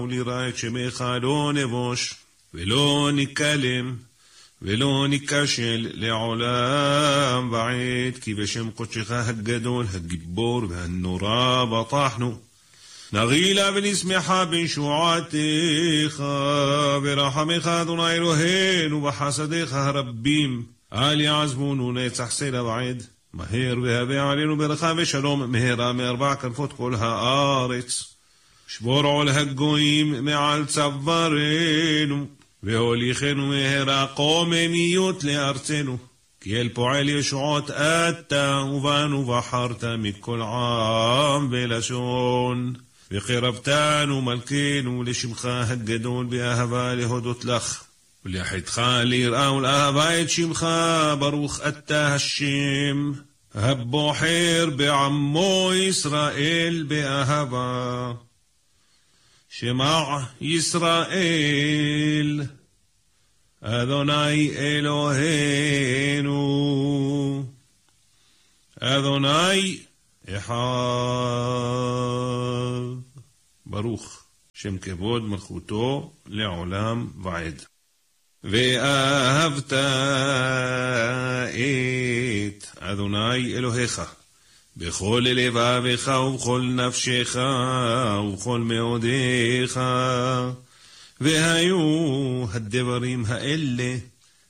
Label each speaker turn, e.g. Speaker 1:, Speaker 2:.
Speaker 1: וליראה את שמך לא נבוש, ולא נקלם, ולא נקשל לעולם ועד, כי בשם קודשך הגדול, הגיבור והנורא בטחנו. נגילה ונשמחה בישועתך, ורחמך אדוני אלוהינו בחסדיך הרבים, אל יעזבונו נצח סלע ועד. מהר והבא עלינו ברכה ושלום מהרה מארבע כנפות כל הארץ. שבור עול הגויים מעל צווארנו, והוליכנו מהרה קוממיות לארצנו. כי אל פועל ישועות אתה ובנו בחרת מכל עם ולשון. וקרבתנו מלכנו לשמך הגדול באהבה להודות לך. ולחדך ליראה ולאהבה את שמך, ברוך אתה השם, הבוחר בעמו ישראל באהבה. שמע ישראל, אדוני אלוהינו, אדוני אחד. ברוך שם כבוד מלכותו לעולם ועד. ואהבת את אדוני אלוהיך בכל לבבך ובכל נפשך ובכל מאודיך. והיו הדברים האלה